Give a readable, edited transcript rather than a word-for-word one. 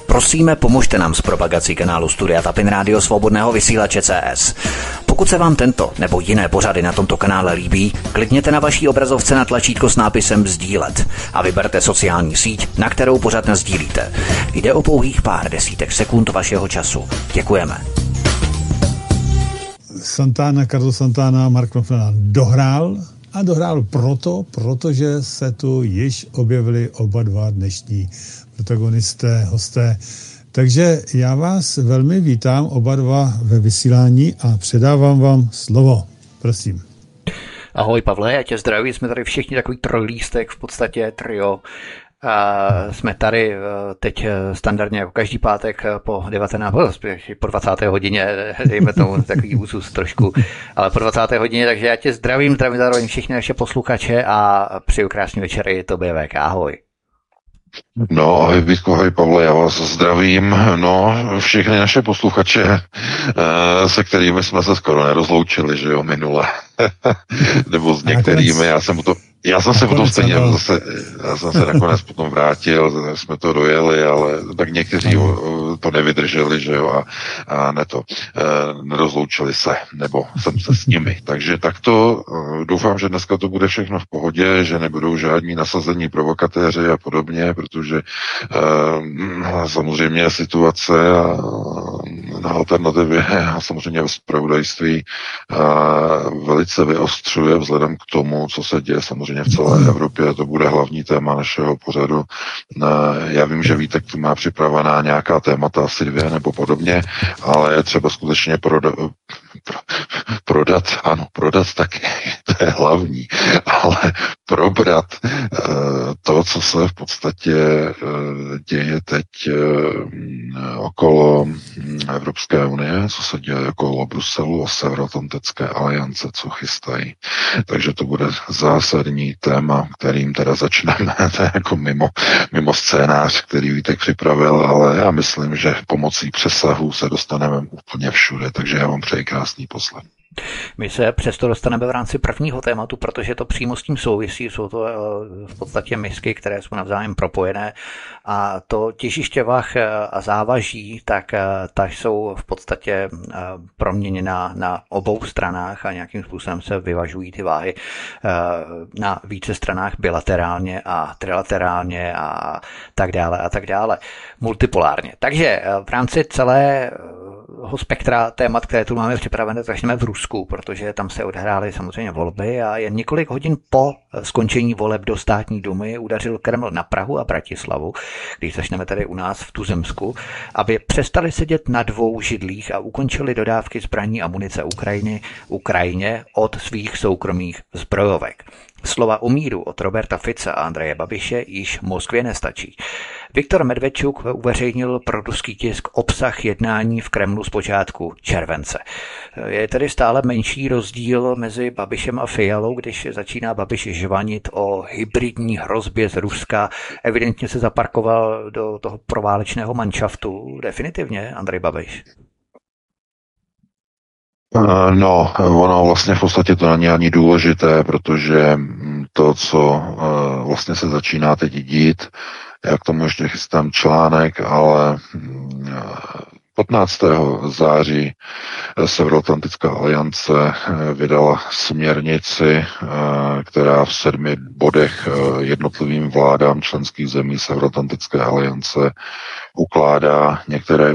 Prosíme, pomožte nám s propagací kanálu Studia Tapin Rádio Svobodného vysílače CS. Pokud se vám tento nebo jiné pořady na tomto kanále líbí, klikněte na vaší obrazovce na tlačítko s nápisem sdílet a vyberte sociální síť, na kterou pořad nasdílíte. Jde o pouhých pár desítek sekund vašeho času. Děkujeme. Carlos Santana, Mark Knopfler dohrál protože se tu již objevili oba dva dnešní protagonisté, hosté. Takže já vás velmi vítám oba dva ve vysílání a předávám vám slovo. Prosím. Ahoj Pavle, já tě zdravím, jsme tady všichni takový trojlístek, v podstatě trio. Jsme tady teď standardně jako každý pátek po 19, po 20. hodině, dejme tomu takový úzus trošku, ale po 20. hodině, takže já tě zdravím zároveň všichni naše posluchače a přeju krásný večer i tobě, VK, ahoj. No, ahoj Vítko, ahoj Pavle, já vás zdravím, všechny naše posluchače, se kterými jsme se skoro nerozloučili, že jo, minule, nebo s některými, já jsem se potom stejně já jsem se nakonec potom vrátil, jsme to dojeli, ale tak někteří to nevydrželi, že jo, a nerozloučili se, nebo jsem se s nimi. Takže takto doufám, že dneska to bude všechno v pohodě, že nebudou žádní nasazení provokatéři a podobně, protože samozřejmě situace na alternativě a samozřejmě v zpravodajství velice vyostřuje vzhledem k tomu, co se děje samozřejmě v celé Evropě, to bude hlavní téma našeho pořadu. Já vím, že Vítek tu má připravená nějaká témata, asi 2 nebo podobně, ale je třeba skutečně prodat taky, to je hlavní, ale probrat to, co se v podstatě děje teď okolo Evropské unie, co se děje okolo Bruselu a Severoatlantické aliance, co chystají. Takže to bude zásadní téma, kterým teda začneme, to je jako mimo scénář, který Vítek připravil, ale já myslím, že pomocí přesahu se dostaneme úplně všude, takže já vám přeji krásný poslech. My se přesto dostaneme v rámci prvního tématu, protože to přímo s tím souvisí, jsou to v podstatě misky, které jsou navzájem propojené a to těžiště vah a závaží, tak jsou v podstatě proměněna na obou stranách a nějakým způsobem se vyvažují ty váhy na více stranách bilaterálně a trilaterálně a tak dále, multipolárně. Takže v rámci celého spektra témat, které tu máme připravené, začneme v Rusku, protože tam se odehrály samozřejmě volby a jen několik hodin po skončení voleb do státní dumy udeřil Kreml na Prahu a Bratislavu, když začneme tady u nás v Tuzemsku, aby přestali sedět na 2 židlích a ukončili dodávky zbraní a munice Ukrajině od svých soukromých zbrojovek. Slova o míru od Roberta Fica a Andreje Babiše již Moskvě nestačí. Viktor Medvedčuk uveřejnil pro ruský tisk obsah jednání v Kremlu z počátku července. Je tedy stále menší rozdíl mezi Babišem a Fialou, když začíná Babiš žvanit o hybridní hrozbě z Ruska. Evidentně se zaparkoval do toho proválečného manšaftu. Definitivně Andrej Babiš. Ono vlastně v podstatě to není ani důležité, protože to, co vlastně se začíná teď dít, já k tomu ještě chystám článek, ale 15. září Severoatlantická aliance vydala směrnici, která v 7 bodech jednotlivým vládám členských zemí Severoatlantické aliance ukládá některé